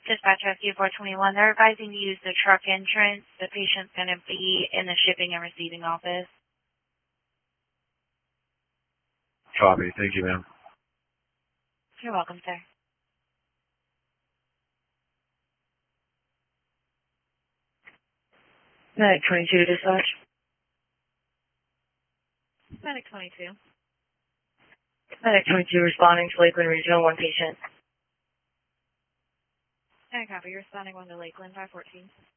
Dispatch Rescue 421, they're advising to use the truck entrance. The patient's going to be in the shipping and receiving office. Copy. Thank you, ma'am. You're welcome, sir. Medic 22 dispatch. Medic 22. Medic 22 responding to Lakeland Regional, one patient. I copy. You're responding 1 to Lakeland 514.